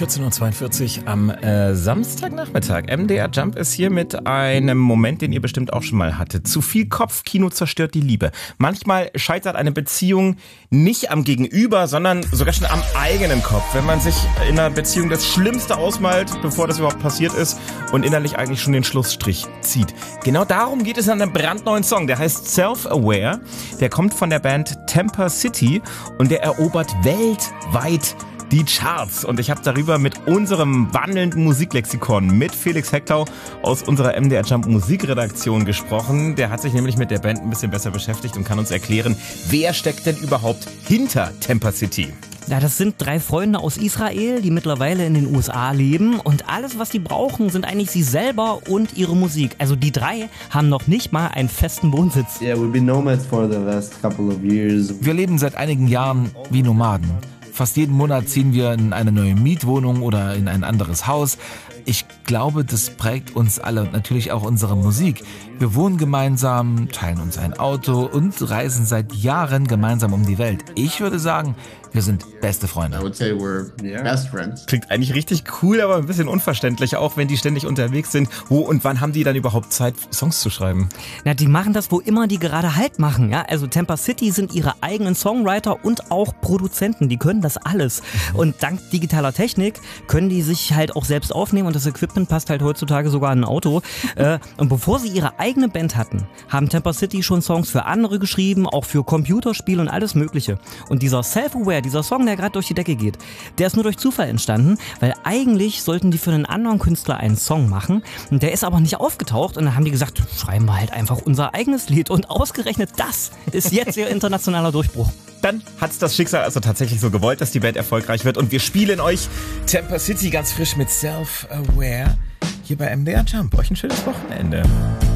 14:42 Uhr am Samstagnachmittag. MDR Jump ist hier mit einem Moment, den ihr bestimmt auch schon mal hattet. Zu viel Kopfkino zerstört die Liebe. Manchmal scheitert eine Beziehung nicht am Gegenüber, sondern sogar schon am eigenen Kopf. Wenn man sich in einer Beziehung das Schlimmste ausmalt, bevor das überhaupt passiert ist und innerlich eigentlich schon den Schlussstrich zieht. Genau darum geht es an einem brandneuen Song. Der heißt Self-Aware. Der kommt von der Band Temper City und der erobert weltweit die Charts. Und ich habe darüber mit unserem wandelnden Musiklexikon, mit Felix Hecklau aus unserer MDR Jump Musikredaktion gesprochen. Der hat sich nämlich mit der Band ein bisschen besser beschäftigt und kann uns erklären, wer steckt denn überhaupt hinter Temper City? Ja, das sind 3 Freunde aus Israel, die mittlerweile in den USA leben. Und alles, was die brauchen, sind eigentlich sie selber und ihre Musik. Also die 3 haben noch nicht mal einen festen Wohnsitz. Yeah, we've been nomads for the last couple of years. Wir leben seit einigen Jahren wie Nomaden. Fast jeden Monat ziehen wir in eine neue Mietwohnung oder in ein anderes Haus. Ich glaube, das prägt uns alle und natürlich auch unsere Musik. Wir wohnen gemeinsam, teilen uns ein Auto und reisen seit Jahren gemeinsam um die Welt. Ich würde sagen, wir sind beste Freunde. I would say we're best friends. Klingt eigentlich richtig cool, aber ein bisschen unverständlich, auch wenn die ständig unterwegs sind. Wo und wann haben die dann überhaupt Zeit, Songs zu schreiben? Na, die machen das, wo immer die gerade Halt machen. Ja? Also Temper City sind ihre eigenen Songwriter und auch Produzenten. Die können das alles. Und dank digitaler Technik können die sich halt auch selbst aufnehmen und das Equipment passt halt heutzutage sogar in ein Auto. Und bevor sie ihre eigene Band hatten, haben Temper City schon Songs für andere geschrieben, auch für Computerspiele und alles Mögliche. Und dieser Self-Aware, dieser Song, der gerade durch die Decke geht, der ist nur durch Zufall entstanden, weil eigentlich sollten die für einen anderen Künstler einen Song machen und der ist aber nicht aufgetaucht und dann haben die gesagt, schreiben wir halt einfach unser eigenes Lied und ausgerechnet das ist jetzt ihr internationaler Durchbruch. Dann hat's das Schicksal also tatsächlich so gewollt, dass die Band erfolgreich wird und wir spielen euch Temper City ganz frisch mit Self-Aware hier bei MDR Jump. Euch ein schönes Wochenende.